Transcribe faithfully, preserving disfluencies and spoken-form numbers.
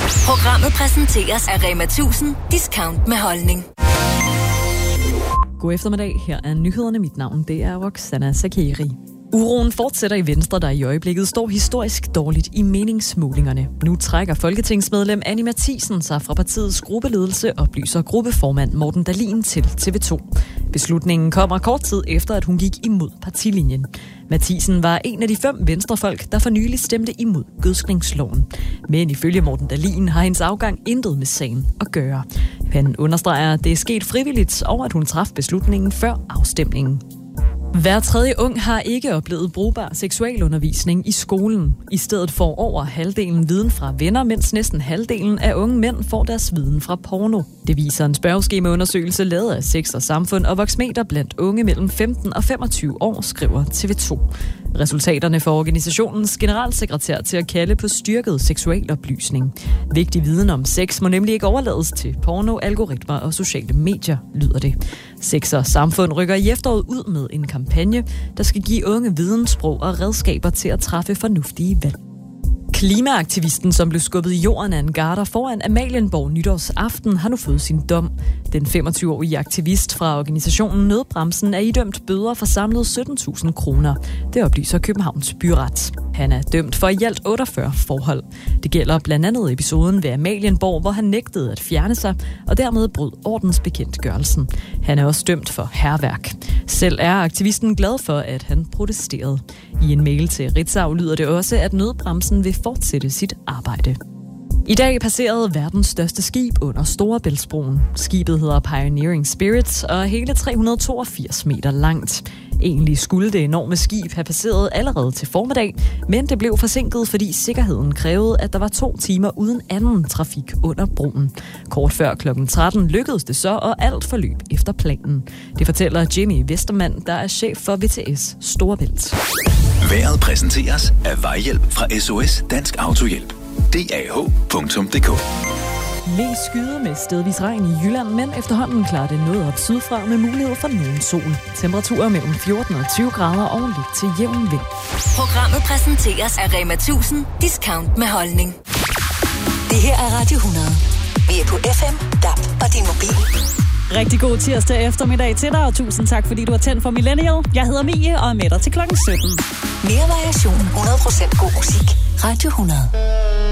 Programmet præsenteres af Rema tusind. Discount med holdning. God eftermiddag. Her er nyhederne. Mit navn det er Roxana Sakeri. Uroen fortsætter i Venstre, der i øjeblikket står historisk dårligt i meningsmålingerne. Nu trækker folketingsmedlem Anni Matthiesen sig fra partiets gruppeledelse, oplyser gruppeformand Morten Dahlin til T V to. Beslutningen kommer kort tid efter, at hun gik imod partilinjen. Matthiesen var en af de fem venstrefolk, der for nylig stemte imod gødskningsloven. Men ifølge Morten Dahlin har hendes afgang intet med sagen at gøre. Han understreger, at det er sket frivilligt, og at hun traf beslutningen før afstemningen. Hver tredje ung har ikke oplevet brugbar seksualundervisning i skolen. I stedet får over halvdelen viden fra venner, mens næsten halvdelen af unge mænd får deres viden fra porno. Det viser en spørgeskemaundersøgelse lavet af Sex og Samfund og Voxmeter blandt unge mellem femten og femogtyve år, skriver T V to. Resultaterne får organisationens generalsekretær til at kalde på styrket seksualoplysning. Vigtig viden om sex må nemlig ikke overlades til porno, algoritmer og sociale medier, lyder det. Sex og Samfund rykker i efteråret ud med en kampagne, der skal give unge viden, sprog og redskaber til at træffe fornuftige valg. Klimaaktivisten, som blev skubbet i jorden af en garder foran Amalienborg nytårsaften, har nu fået sin dom. Den femogtyve-årige aktivist fra organisationen Nødbremsen er idømt bøder for samlet sytten tusind kroner. Det oplyser Københavns Byret. Han er dømt for i alt otteogfyrre forhold. Det gælder blandt andet episoden ved Amalienborg, hvor han nægtede at fjerne sig og dermed brød ordensbekendtgørelsen. Han er også dømt for hærværk. Selv er aktivisten glad for, at han protesterede. I en mail til Ritzau lyder det også, at Nødbremsen vil fortsætte sit arbejde. I dag passerede verdens største skib under Storebæltsbroen. Skibet hedder Pioneering Spirit og er hele tre hundrede toogfirs meter langt. Egentlig skulle det enorme skib have passeret allerede til formiddag, men det blev forsinket, fordi sikkerheden krævede, at der var to timer uden anden trafik under broen. Kort før klokken tretten lykkedes det så, og alt forløb efter planen. Det fortæller Jimmy Vestermand, der er chef for V T S Storebælt. Vejret præsenteres af Vejhjælp fra S O S Dansk Autohjælp. D A H punktum d k. Mest skyde med stedvis regn i Jylland, men efterhånden klarer det noget op sydfra med mulighed for nogen sol. Temperaturer mellem fjorten og tyve grader og lidt til jævn vind. Programmet præsenteres af Rema tusind. Discount med holdning. Det her er Radio hundrede. Vi er på F M, D A B og din mobil. Rigtig god tirsdag eftermiddag til dig, og tusind tak, fordi du har tændt for Millennial. Jeg hedder Mie og er med dig til klokken sytten. Mere variation, hundrede procent god musik. Radio hundrede.